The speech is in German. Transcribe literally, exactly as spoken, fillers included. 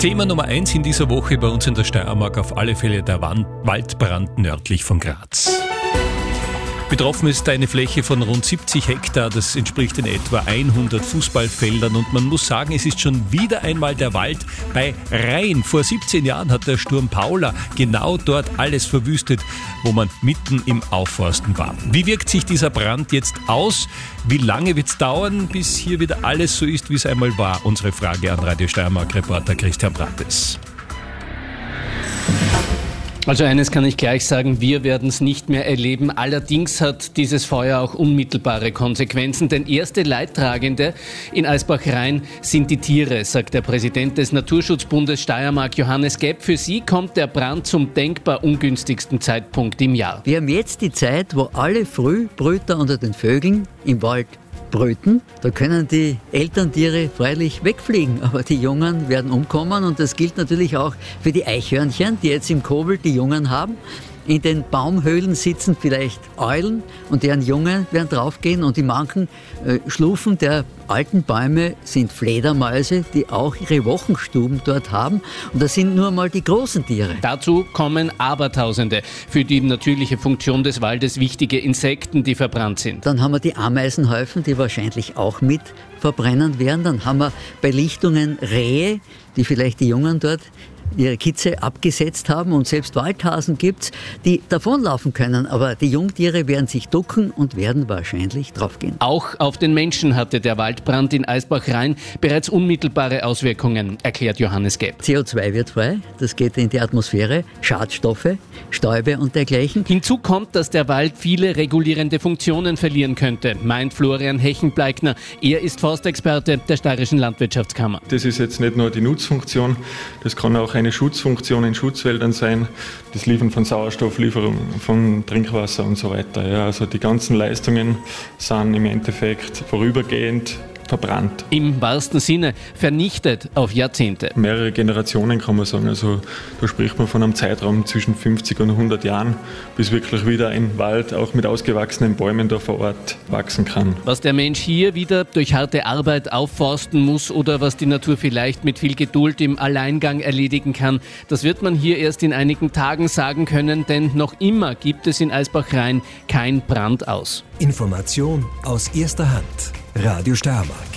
Thema Nummer eins in dieser Woche bei uns in der Steiermark auf alle Fälle der Waldbrand nördlich von Graz. Betroffen ist eine Fläche von rund siebzig Hektar, das entspricht in etwa hundert Fußballfeldern und man muss sagen, es ist schon wieder einmal der Wald bei Rhein. Vor siebzehn Jahren hat der Sturm Paula genau dort alles verwüstet, wo man mitten im Aufforsten war. Wie wirkt sich dieser Brand jetzt aus? Wie lange wird es dauern, bis hier wieder alles so ist, wie es einmal war? Unsere Frage an Radio Steiermark-Reporter Christian Brattes. Also eines kann ich gleich sagen, wir werden es nicht mehr erleben. Allerdings hat dieses Feuer auch unmittelbare Konsequenzen, denn erste Leidtragende in Eisbach-Rhein sind die Tiere, sagt der Präsident des Naturschutzbundes Steiermark, Johannes Gepp. Für sie kommt der Brand zum denkbar ungünstigsten Zeitpunkt im Jahr. Wir haben jetzt die Zeit, wo alle Frühbrüter unter den Vögeln im Wald brüten. Da können die Elterntiere freilich wegfliegen, aber die Jungen werden umkommen und das gilt natürlich auch für die Eichhörnchen, die jetzt im Kobel die Jungen haben. In den Baumhöhlen sitzen vielleicht Eulen und deren Jungen werden draufgehen und in manchen äh, Schlufen der alten Bäume sind Fledermäuse, die auch ihre Wochenstuben dort haben und das sind nur mal die großen Tiere. Dazu kommen Abertausende für die natürliche Funktion des Waldes wichtige Insekten, die verbrannt sind. Dann haben wir die Ameisenhäufen, die wahrscheinlich auch mit verbrennen werden. Dann haben wir bei Lichtungen Rehe, die vielleicht die Jungen dort ihre Kitze abgesetzt haben und selbst Waldhasen gibt's, die davonlaufen können, aber die Jungtiere werden sich ducken und werden wahrscheinlich draufgehen. Auch auf den Menschen hatte der Waldbrand in Eisbach-Rhein bereits unmittelbare Auswirkungen, erklärt Johannes Gepp. C O zwei wird frei, das geht in die Atmosphäre, Schadstoffe, Stäube und dergleichen. Hinzu kommt, dass der Wald viele regulierende Funktionen verlieren könnte, meint Florian Hechenbleikner. Er ist Forstexperte der Steirischen Landwirtschaftskammer. Das ist jetzt nicht nur die Nutzfunktion, das kann auch eine Schutzfunktion in Schutzwäldern sein, das Liefern von Sauerstoff, Lieferung von Trinkwasser und so weiter. Ja, also die ganzen Leistungen sind im Endeffekt vorübergehend verbrannt. Im wahrsten Sinne vernichtet auf Jahrzehnte. Mehrere Generationen kann man sagen. Also da spricht man von einem Zeitraum zwischen fünfzig und hundert Jahren, bis wirklich wieder ein Wald auch mit ausgewachsenen Bäumen da vor Ort wachsen kann. Was der Mensch hier wieder durch harte Arbeit aufforsten muss oder was die Natur vielleicht mit viel Geduld im Alleingang erledigen kann, das wird man hier erst in einigen Tagen sagen können, denn noch immer gibt es in Eisbach-Rhein kein Brand aus. Information aus erster Hand. Radio Steiermark.